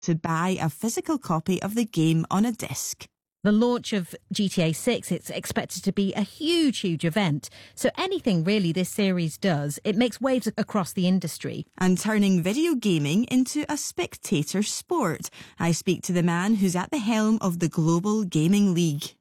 to buy a physical copy of the game on a disc. The launch of GTA 6, it's expected to be a huge event. So anything really this series does, it makes waves across the industry. And turning video gaming into a spectator sport. I speak to the man who's at the helm of the Global Gaming League.